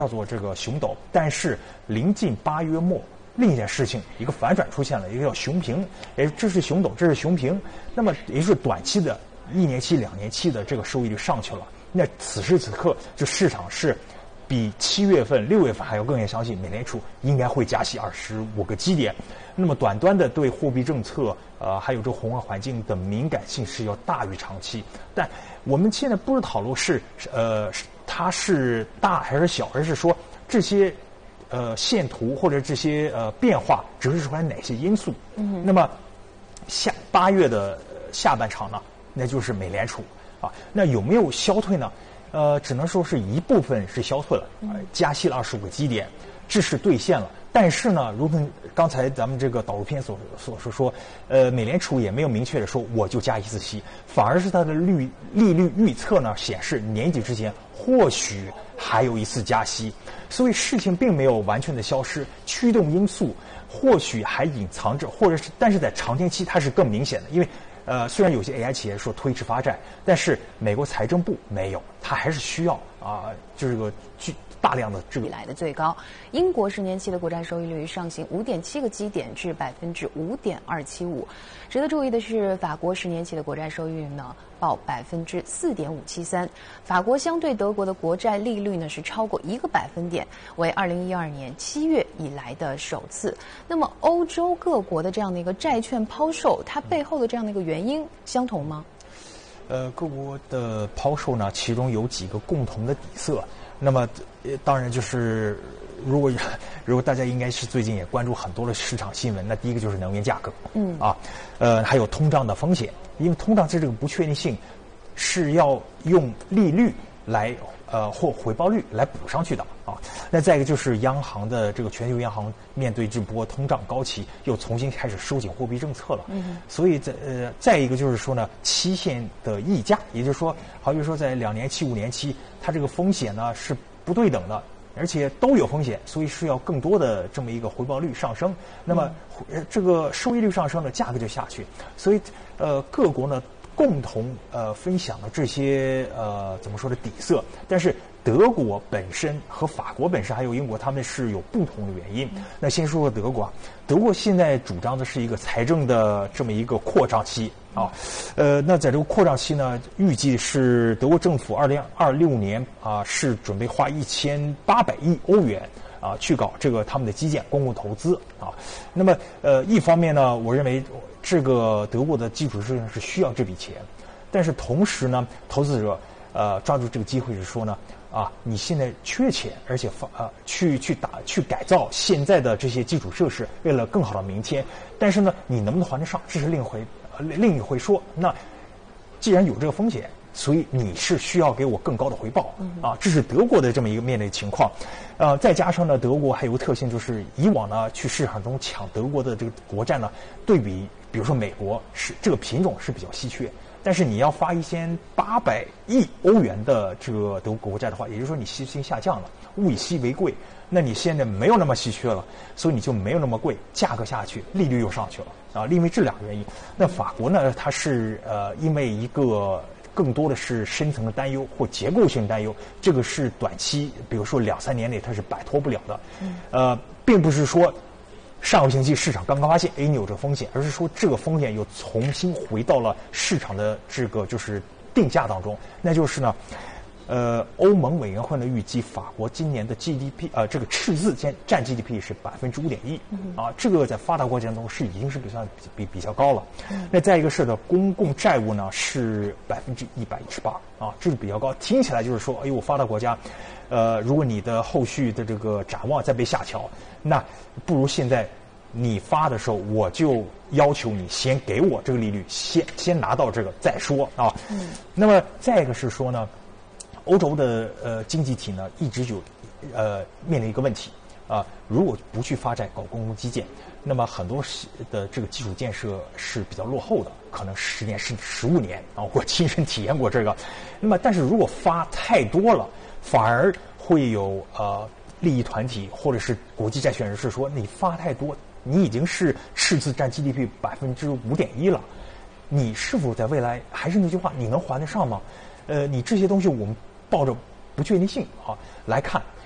叫做这个熊斗。但是临近8月末，另一件事情一个反转出现了，一个叫熊平，这是熊斗，这是熊平。那么也就是短期的1年期、2年期的这个收益率上去了。那此时此刻，就市场是比7月份、6月份还要更加相信美联储应该会加息25个基点。那么短端的对货币政策，还有这个宏观环境的敏感性是要大于长期。但我们现在不是讨论它是大还是小，而是说这些线图或者这些变化折射出来哪些因素。那么8月的下半场呢，那就是美联储啊。那有没有消退呢？只能说是一部分是消退了，加息了25个基点，这是兑现了。但是呢，如同刚才咱们这个导入片所说，美联储也没有明确的说我就加1次息，反而是它的利率预测呢显示年底之前或许还有1次加息，所以事情并没有完全的消失，驱动因素或许还隐藏着，但是在长天期它是更明显的，因为虽然有些 AI 企业说推迟发债，但是美国财政部没有，它还是需要就是个大量的这个以来的最高。英国10年期的国债收益率上行5.7个基点至5.275%。值得注意的是，法国10年期的国债收益率呢报4.573%。法国相对德国的国债利率呢是超过1个百分点，为2012年7月以来的首次。那么欧洲各国的这样的一个债券抛售，它背后的这样的一个原因相同吗？ 各国的抛售呢，其中有几个共同的底色。那么当然就是如果大家应该是最近也关注很多的市场新闻，那第一个就是能源价格，还有通胀的风险，因为通胀这个不确定性是要用利率来或回报率来补上去的啊。那再一个就是央行的这个全球央行面对这波通胀高企，又重新开始收紧货币政策了。所以再一个就是说呢，期限的溢价，也就是说，好比说在2年期、5年期，它这个风险呢是不对等的，而且都有风险，所以是要更多的这么一个回报率上升。那么这个收益率上升呢，价格就下去。所以各国呢共同分享了这些怎么说的底色，但是德国本身和法国本身还有英国，他们是有不同的原因。那先说说德国，德国现在主张的是一个财政的这么一个扩张期啊。那在这个扩张期呢，预计是德国政府2026年是准备花1800亿欧元去搞这个他们的基建公共投资啊。那么一方面呢，我认为这个德国的基础设施是需要这笔钱，但是同时呢，投资者抓住这个机会是说呢，你现在缺钱，而且去改造现在的这些基础设施，为了更好的明天。但是呢，你能不能还得上，这是另一回说。那既然有这个风险，所以你是需要给我更高的回报这是德国的这么一个面对情况。再加上呢，德国还有个特性，就是以往呢去市场中抢德国的这个国债呢，对比比如说美国是这个品种是比较稀缺。但是你要发1800亿欧元的这个德国国债的话，也就是说你稀缺性下降了，物以稀为贵，那你现在没有那么稀缺了，所以你就没有那么贵，价格下去，利率又上去了因为这两个原因。那法国呢，它是因为一个更多的是深层的担忧或结构性担忧，这个是短期，比如说2-3年内它是摆脱不了的。并不是说上个星期市场刚刚发现你有这个风险，而是说这个风险又重新回到了市场的这个就是定价当中。那就是呢，欧盟委员会呢预计法国今年的 GDP 这个赤字占 GDP 是5.1%这个在发达国家中已经是比较高了。那再一个是的，公共债务呢是118%这是比较高。听起来就是说，我发达国家，如果你的后续的这个展望再被下调，那不如现在你发的时候，我就要求你先给我这个利率，先拿到这个再说那么再一个是说呢，欧洲的经济体呢一直就面临一个问题如果不去发债搞公共基建，那么很多的这个基础建设是比较落后的，可能10年甚至15年我亲身体验过这个。那么但是如果发太多了，反而会有利益团体或者是国际债权人士说，你发太多，你已经是赤字占 GDP 5.1%了，你是否在未来还是那句话，你能还得上吗？你这些东西我们抱着不确定性来看，